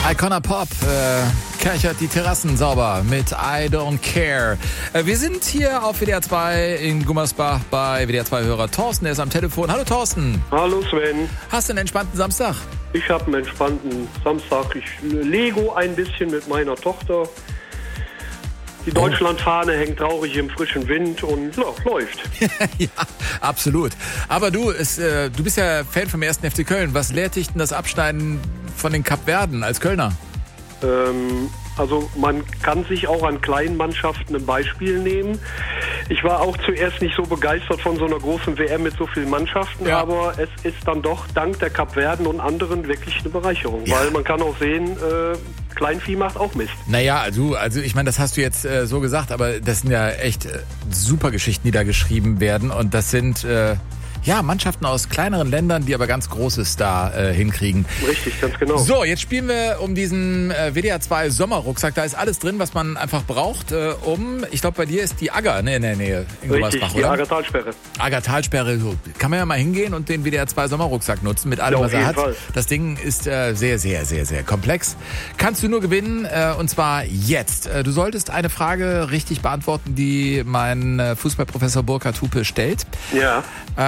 Icona Pop kärchert die Terrassen sauber mit I Don't Care. Wir sind hier auf WDR 2 in Gummersbach bei WDR 2-Hörer Thorsten, der ist am Telefon. Hallo Thorsten. Hallo Sven. Hast du einen entspannten Samstag? Ich habe einen entspannten Samstag. Ich lego ein bisschen mit meiner Tochter. Die Deutschlandfahne hängt traurig im frischen Wind und läuft. Ja, absolut. Aber du bist ja Fan vom 1. FC Köln. Was lehrt dich denn das Abschneiden von den Kapverden als Kölner? Also man kann sich auch an kleinen Mannschaften ein Beispiel nehmen. Ich war auch zuerst nicht so begeistert von so einer großen WM mit so vielen Mannschaften, ja. Aber es ist dann doch dank der Kapverden und anderen wirklich eine Bereicherung. Ja. Weil man kann auch sehen, Kleinvieh macht auch Mist. Naja, also ich meine, das hast du jetzt so gesagt, aber das sind ja echt super Geschichten, die da geschrieben werden. Und das sind Mannschaften aus kleineren Ländern, die aber ganz Großes da hinkriegen. Richtig, ganz genau. So, jetzt spielen wir um diesen WDR 2 Sommerrucksack. Da ist alles drin, was man einfach braucht, ich glaube, bei dir ist die Agger in der Nähe in Gummersbach, die oder? Aggertalsperre. Aggertalsperre, so. Kann man ja mal hingehen und den WDR 2 Sommerrucksack nutzen mit allem, Ja, was er hat. Fall. Das Ding ist sehr, sehr, sehr, sehr komplex. Kannst du nur gewinnen, und zwar jetzt. Du solltest eine Frage richtig beantworten, die mein Fußballprofessor Burkhard Hupe stellt. Ja.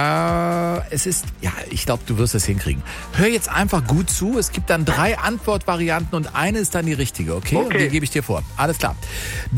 Ich glaube, du wirst es hinkriegen. Hör jetzt einfach gut zu. Es gibt dann 3 Antwortvarianten und eine ist dann die richtige, okay? Und die gebe ich dir vor. Alles klar.